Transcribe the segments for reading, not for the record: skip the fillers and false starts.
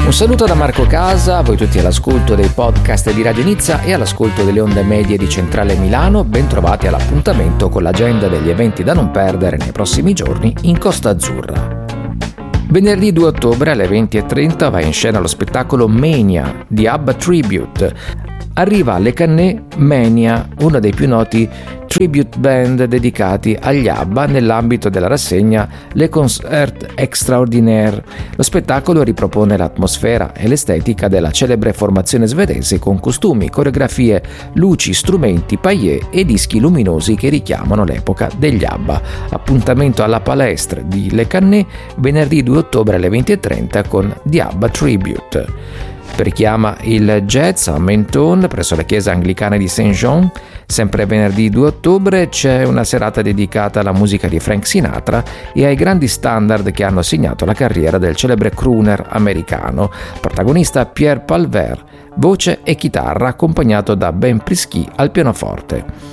Un saluto da Marco Casa, voi tutti all'ascolto dei podcast di Radio Nizza e all'ascolto delle onde medie di Centrale Milano. Ben trovati all'appuntamento con l'agenda degli eventi da non perdere nei prossimi giorni in Costa Azzurra. Venerdì 2 ottobre alle 20:30 va in scena lo spettacolo Mania di ABBA Tribute. Arriva alle Cannet Mania, uno dei più noti tribute band dedicati agli ABBA nell'ambito della rassegna Les Concerts Extraordinaires. Lo spettacolo ripropone l'atmosfera e l'estetica della celebre formazione svedese con costumi, coreografie, luci, strumenti, paillé e dischi luminosi che richiamano l'epoca degli ABBA. Appuntamento alla Palestre di Les Cannet venerdì 2 ottobre alle 20:30 con The ABBA Tribute. Richiama il jazz a Menton presso la chiesa anglicana di St. John. Sempre venerdì 2 ottobre c'è una serata dedicata alla musica di Frank Sinatra e ai grandi standard che hanno segnato la carriera del celebre crooner americano. Protagonista Pierre Palver, voce e chitarra accompagnato da Ben Prisky al pianoforte.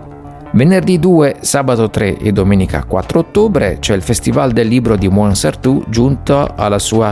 Venerdì 2, sabato 3 e domenica 4 ottobre c'è il Festival del Libro di Montsartou giunto alla sua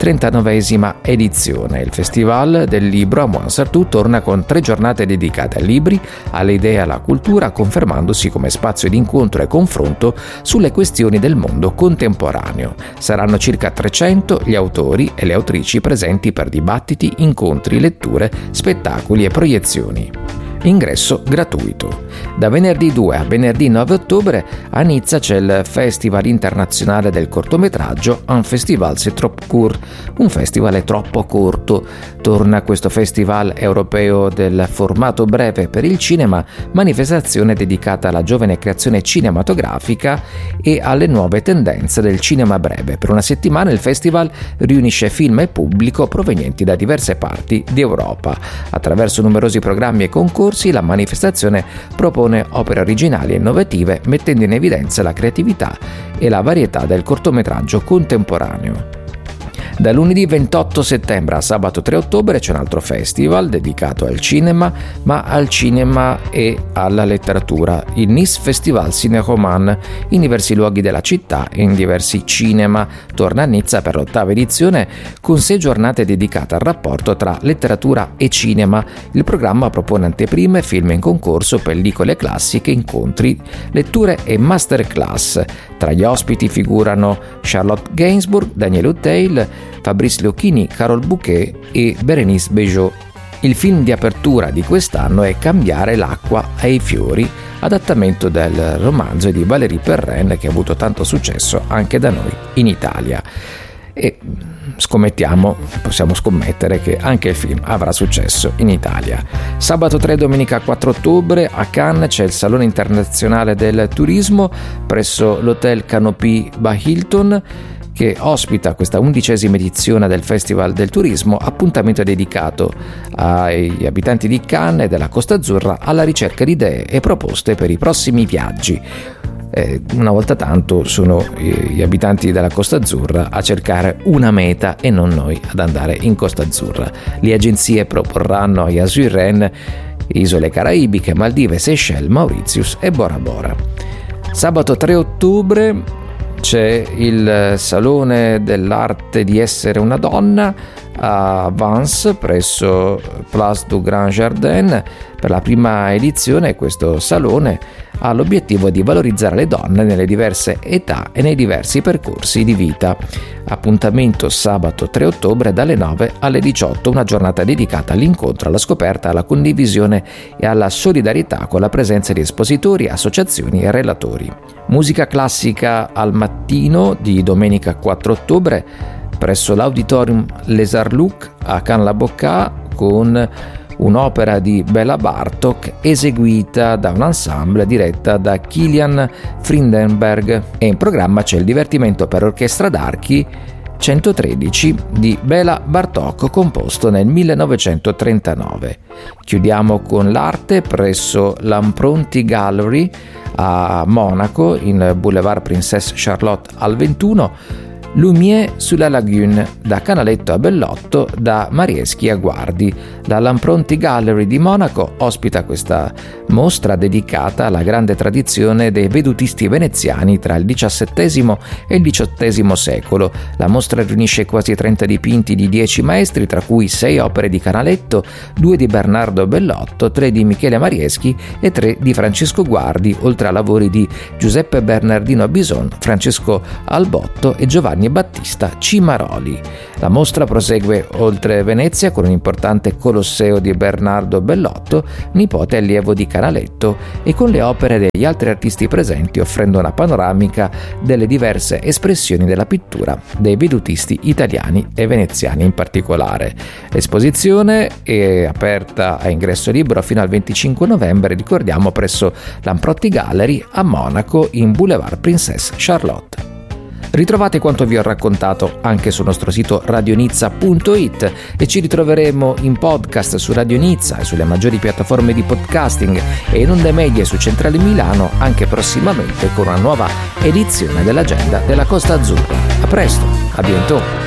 39esima edizione. Il Festival del Libro a Montsartou torna con 3 giornate dedicate ai libri, alle idee e alla cultura, confermandosi come spazio di incontro e confronto sulle questioni del mondo contemporaneo. Saranno circa 300 gli autori e le autrici presenti per dibattiti, incontri, letture, spettacoli e proiezioni. Ingresso gratuito. Da venerdì 2 a venerdì 9 ottobre a Nizza c'è il Festival internazionale del cortometraggio Un Festival c'est trop court. Un festival è troppo corto. Torna questo festival europeo del formato breve per il cinema, manifestazione dedicata alla giovane creazione cinematografica e alle nuove tendenze del cinema breve. Per una settimana il festival riunisce film e pubblico provenienti da diverse parti d'Europa. Attraverso numerosi programmi e concorsi la manifestazione propone opere originali e innovative mettendo in evidenza la creatività e la varietà del cortometraggio contemporaneo. Da lunedì 28 settembre a sabato 3 ottobre c'è un altro festival dedicato al cinema, ma al cinema e alla letteratura, il Nice Festival Ciné-Roman, in diversi luoghi della città e in diversi cinema. Torna a Nizza per l'8ª edizione con 6 giornate dedicate al rapporto tra letteratura e cinema. Il programma propone anteprime, film in concorso, pellicole classiche, incontri, letture e masterclass. Tra gli ospiti figurano Charlotte Gainsbourg, Daniel Huteil, Fabrice Lucchini, Carole Bouquet e Bérénice Bejo. Il film di apertura di quest'anno è Cambiare l'acqua ai fiori, adattamento del romanzo di Valérie Perrin che ha avuto tanto successo anche da noi in Italia. E possiamo scommettere che anche il film avrà successo in Italia. Sabato 3 e domenica 4 ottobre a Cannes c'è il Salone Internazionale del Turismo presso l'Hotel Canopy by Hilton che ospita questa 11ª edizione del Festival del Turismo, appuntamento dedicato agli abitanti di Cannes e della Costa Azzurra alla ricerca di idee e proposte per i prossimi viaggi. Una volta tanto sono gli abitanti della Costa Azzurra a cercare una meta e non noi ad andare in Costa Azzurra. Le agenzie proporranno agli Azzurren isole caraibiche, Maldive, Seychelles, Mauritius e Bora Bora. Sabato 3 ottobre c'è il Salone dell'Arte di essere una donna a Vence presso Place du Grand Jardin. Per la prima edizione questo salone ha l'obiettivo di valorizzare le donne nelle diverse età e nei diversi percorsi di vita. Appuntamento sabato 3 ottobre dalle 9 alle 18, una giornata dedicata all'incontro, alla scoperta, alla condivisione e alla solidarietà con la presenza di espositori, associazioni e relatori. Musica classica al mattino di domenica 4 ottobre presso l'Auditorium Les Arts a Cannes-la-Bocca con un'opera di Béla Bartók eseguita da un ensemble diretta da Kilian Frindenberg, e in programma c'è il divertimento per orchestra d'archi 113 di Béla Bartók composto nel 1939. Chiudiamo con l'arte presso l'Ampronti Gallery a Monaco in Boulevard Princesse Charlotte al 21 Lumière sulla Lagune, da Canaletto a Bellotto, da Marieschi a Guardi. La Lampronti Gallery di Monaco ospita questa mostra dedicata alla grande tradizione dei vedutisti veneziani tra il XVII e il XVIII secolo. La mostra riunisce quasi 30 dipinti di 10 maestri, tra cui 6 opere di Canaletto, 2 di Bernardo Bellotto, 3 di Michele Marieschi e 3 di Francesco Guardi, oltre a lavori di Giuseppe Bernardino Bison, Francesco Albotto e Giovanni Battista Cimaroli. La mostra prosegue oltre Venezia con un importante Colosseo di Bernardo Bellotto, nipote allievo di Canaletto, e con le opere degli altri artisti presenti, offrendo una panoramica delle diverse espressioni della pittura dei vedutisti italiani e veneziani in particolare. L'esposizione è aperta a ingresso libero fino al 25 novembre, ricordiamo, presso Lampronti Gallery a Monaco in Boulevard Princess Charlotte. Ritrovate quanto vi ho raccontato anche sul nostro sito radionizza.it e ci ritroveremo in podcast su Radio Nizza e sulle maggiori piattaforme di podcasting e in onde medie su Centrale Milano anche prossimamente con una nuova edizione dell'Agenda della Costa Azzurra. A presto, a bientôt!